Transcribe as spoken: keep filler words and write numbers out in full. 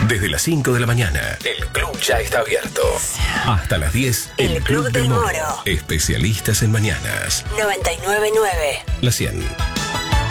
Desde las cinco de la mañana, el club ya está abierto. Hasta las diez, el, el Club, Club del Moro. Moro. Especialistas en mañanas. noventa y nueve punto nueve. La cien.